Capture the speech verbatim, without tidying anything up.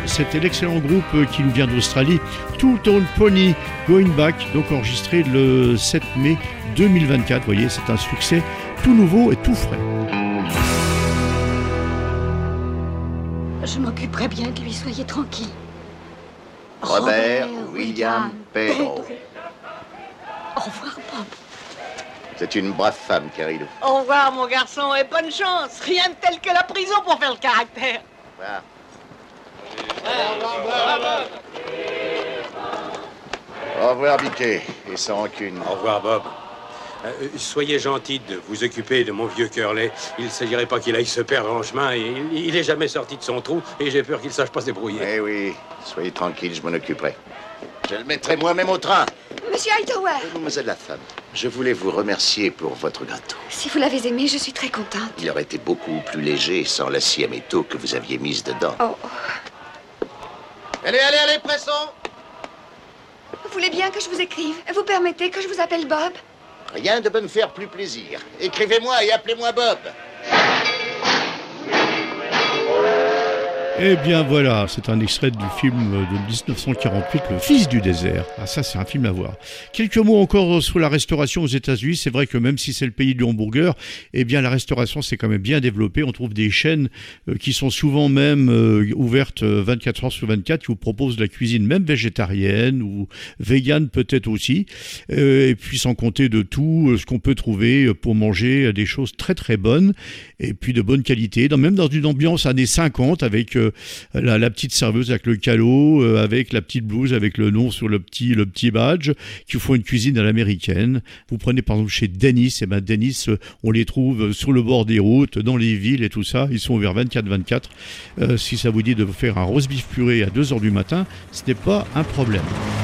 c'était l'excellent groupe qui nous vient d'Australie, Two Tone Pony Going Back, donc enregistré le sept mai deux mille vingt-quatre. Vous voyez, c'est un succès tout nouveau et tout frais. Je m'occuperai bien de lui, soyez tranquille. Robert, Robert William, Pedro. Pedro. Au revoir, Bob. C'est une brave femme, Carilo. Au revoir, mon garçon, et bonne chance. Rien de tel que la prison pour faire le caractère. Voilà. Au revoir, Biquet, et sans rancune. Au revoir, Bob. Euh, soyez gentil de vous occuper de mon vieux Curley. Il ne s'agirait pas qu'il aille se perdre en chemin. Et il, il est jamais sorti de son trou et j'ai peur qu'il ne sache pas se débrouiller. Eh oui, soyez tranquille, je m'en occuperai. Je le mettrai moi-même au train. Monsieur Hightower. Mademoiselle la femme, je voulais vous remercier pour votre gâteau. Si vous l'avez aimé, je suis très contente. Il aurait été beaucoup plus léger sans l'acier à métaux que vous aviez mise dedans. Oh. Allez, allez, allez, pressons. Vous voulez bien que je vous écrive? Vous permettez que je vous appelle Bob? Rien de me faire plus plaisir. Écrivez-moi et appelez-moi Bob. Eh bien voilà, c'est un extrait du film de dix-neuf cent quarante-huit, Le Fils du désert. Ah ça, c'est un film à voir. Quelques mots encore sur la restauration aux États-Unis. C'est vrai que même si c'est le pays du hamburger, eh bien la restauration s'est quand même bien développée. On trouve des chaînes euh, qui sont souvent même euh, ouvertes vingt-quatre heures sur vingt-quatre, qui vous proposent de la cuisine même végétarienne ou végane peut-être aussi. Euh, et puis sans compter de tout euh, ce qu'on peut trouver pour manger des choses très très bonnes et puis de bonne qualité. Dans, même dans une ambiance années cinquante avec euh, La, la petite serveuse avec le calot, euh, avec la petite blouse, avec le nom sur le petit, le petit badge, qui vous font une cuisine à l'américaine. Vous prenez par exemple chez Dennis, et ben Dennis, euh, on les trouve sur le bord des routes, dans les villes et tout ça. Ils sont ouverts vingt-quatre vingt-quatre. Euh, si ça vous dit de vous faire un roast beef purée à deux heures du matin, ce n'est pas un problème.